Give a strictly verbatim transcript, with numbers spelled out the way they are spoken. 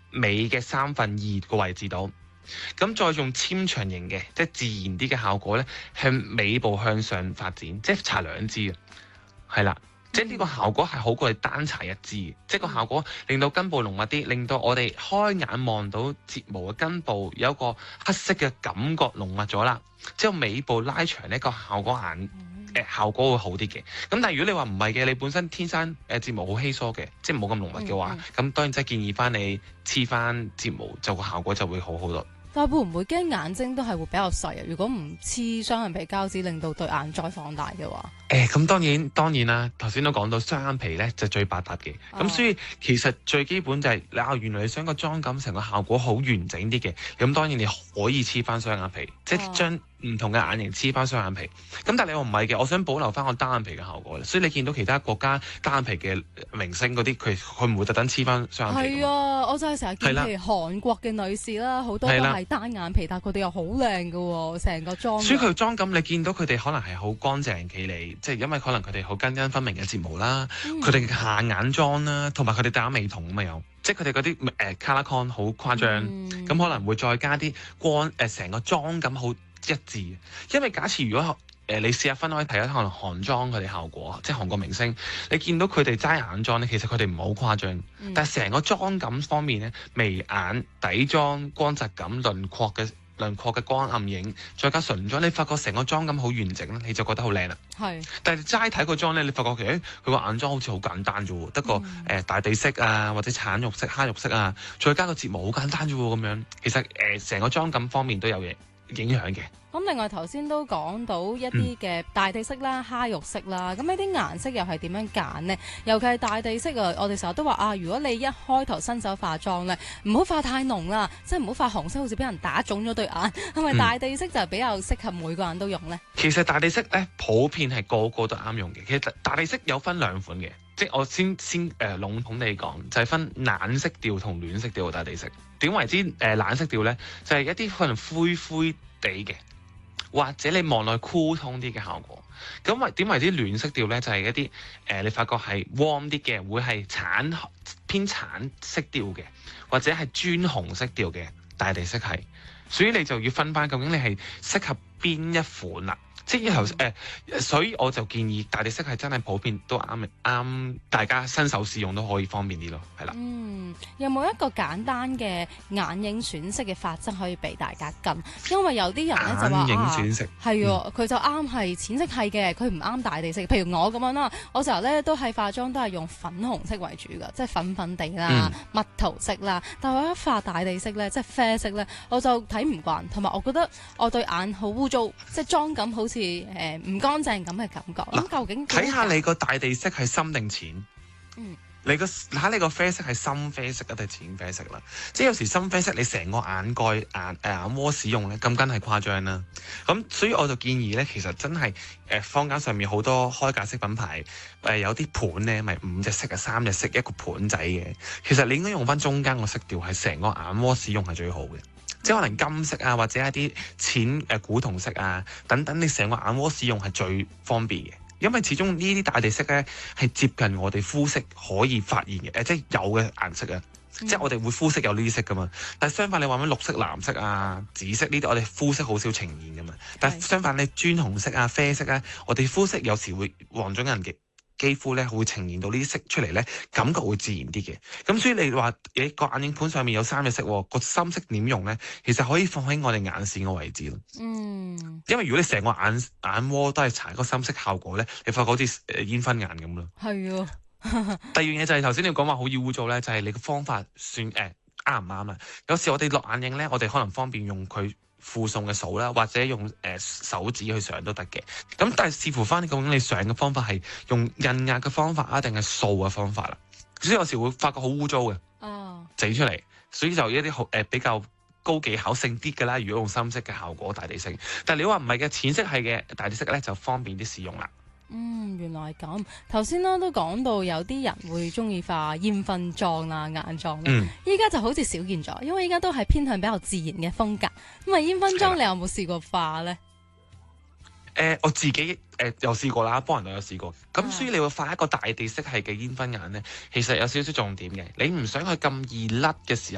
尾嘅三分二個位置度。咁再用纖長型嘅，即係自然啲嘅效果咧，向尾部向上發展，即係搽兩支嘅，係啦。即係呢個效果係好過你單搽一支嘅，即係個效果令到根部濃密啲，令到我哋開眼望到睫毛嘅根部有一個黑色嘅感覺濃密咗啦。之後尾部拉長呢個效果眼誒、呃、效果會好啲嘅。咁但係如果你話唔係嘅，你本身天生誒睫毛好稀疏嘅，即係冇咁濃密嘅話，咁、嗯嗯、當然即係建議翻你黐翻睫毛，就個效果就會好好多。 但係會唔會驚眼睛都係會比較細啊？如果唔黐雙眼皮膠紙，令到對眼再放大嘅話， 誒咁、欸、當然當然啦，頭先都講到雙眼皮咧就最百搭嘅，咁、哦、所以其實最基本就係、是、你啊，原來你想個妝感成個效果好完整啲嘅，咁當然你可以黐翻雙眼皮，哦、即係將唔同嘅眼型黐翻雙眼皮。咁但係你話唔係嘅，我想保留翻個單眼皮嘅效果，所以你見到其他國家單眼皮嘅明星嗰啲，佢佢唔會特登黐翻雙眼皮。 係啊，我就係成日見譬如韓國嘅女士啦，好多都係單眼皮，但係佢哋又好靚㗎喎，成個妝。 所以佢妝感你見到佢哋可能係好乾淨企理，即係因為可能佢哋好根根分明嘅睫毛啦，佢哋嘅下眼妝啦，同埋佢哋戴美瞳啊嘛有，即係佢哋嗰啲誒 color con 好誇張，咁、嗯、可能會再加啲光誒，成、呃、個妝感好一致。因為假設如果誒、呃、你試下分開睇下，可能韓妝佢哋效果，即係韓國明星，你見到佢哋齋眼妝咧，其實佢哋唔係好誇張，嗯、但係成個妝感方面咧，眉眼底妝、光澤感、輪廓嘅。輪廓嘅光暗影，再加唇妝，你發覺成個妝感好完整咧，你就覺得好靚啦。係是，但係齋睇個妝咧，你發覺其實佢個眼妝好似好簡單啫喎，得個誒、嗯呃、大地色啊，或者橙肉色、蝦肉色啊，再加個睫毛好簡單啫喎，咁樣其實誒成、呃、個妝感方面都有嘢影響嘅。 咁另外頭先都講到一啲嘅大地色啦、蝦肉色啦，咁呢啲顏色又係點樣揀呢？尤其係大地色啊，我哋成日都話啊，如果你一開頭新手化妝咧，唔好化太濃啦，即係唔好化紅色，好似俾人打腫咗對眼。係咪大地色就比較適合每個人都用呢？ 其實大地色咧，普遍係個個都啱用嘅。其實大地色有分兩款嘅，即係我先先誒、呃、籠統地講，就係、是、分冷色調同暖色調嘅大地色。點為之誒、呃、冷色調咧？就係、是、一啲可能灰灰地嘅。或者你望落去酷通啲嘅效果，咁為點為之暖色調咧？就係、是、一啲誒、呃，你發覺係 warm 啲嘅，會係橙偏橙色調嘅，或者係磚紅色調嘅大地色系，所以你就要分翻究竟你係適合邊一款啦。即係頭誒，所以我就建議大地色係真係普遍都啱啱大家新手試用都可以方便啲咯，係啦。 嗯，有冇一個簡單嘅眼影選色嘅法則可以俾大家跟？因為有啲人咧就話眼影選色係喎，佢、嗯、就啱係淺色系嘅，佢唔啱大地色。譬如我咁樣啦，我成日咧都係化妝都係用粉紅色為主㗎，即係粉粉地啦、蜜桃色啦。但係我一化大地色咧，即係啡色咧，我就睇唔慣，同埋我覺得我對眼好污糟，即係妝感好似誒唔乾淨咁嘅感覺。咁究竟睇下你個大地色係深定淺？ 嗯。 你個睇你個啡色係深啡色定淺啡色啦，即係有時深啡色你成個眼蓋眼誒眼窩使用咧，咁梗係誇張啦。咁所以我就建議咧，其實真係誒坊間上面好多開架式品牌誒、呃、有啲盤咧，咪五隻色啊三隻色一個盤仔嘅。其實你應該用翻中間個色調，係成個眼窩使用係最好嘅。即係可能金色啊，或者一啲淺誒古銅色啊等等，你成個眼窩使用係最方便嘅。因為始終呢啲大地色咧係接近我哋膚色可以發現嘅，誒、呃、即係有嘅顏色啊，嗯、即係我哋會膚色有呢啲色噶嘛。但係相反，你話咩綠色、藍色啊、紫色呢啲，我哋膚色好少呈現噶嘛。但係相反，你磚紅色啊、啡色咧，我哋膚色有時會黃種人嘅肌膚咧會呈現到呢啲色出嚟咧，感覺會自然啲嘅。咁所以你話誒個眼影盤上面有三隻色，個深色點用咧？其實可以放喺我哋眼線嘅位置咯。嗯，因為如果你成個眼眼窩都係搽個深色效果咧，你發覺好似誒煙熏眼咁咯。係啊。第二樣嘢就係頭先你講話好易污糟咧，就係、是、你個方法算誒啱唔啱啦。有時我哋落眼影咧，我哋可能方便用佢附送嘅掃啦，或者用誒、呃、手指去上都得嘅。咁但係視乎翻究竟你上嘅方法係用印壓嘅方法啊，定係掃嘅方法啦。所以有時會發覺好污糟嘅，哦，整出嚟，所以就一啲好誒比較高技巧性啲嘅啦。如果用深色嘅效果大地色，但係你話唔係嘅淺色係嘅大地色咧，就方便啲使用啦。 嗯，原來係咁。頭先咧都講到有啲人會中意化煙熏妝啦、眼妝啦，依家、嗯、就好似少見咗，因為依家都係偏向比較自然嘅風格。咁啊，煙熏妝你有冇試過化咧？ 誒、呃，我自己誒、呃、有試過啦，幫人都有試過。咁、嗯、所以你會化一個大地色系嘅煙熏眼咧，其實有少少重點嘅。你唔想佢咁易甩嘅時候。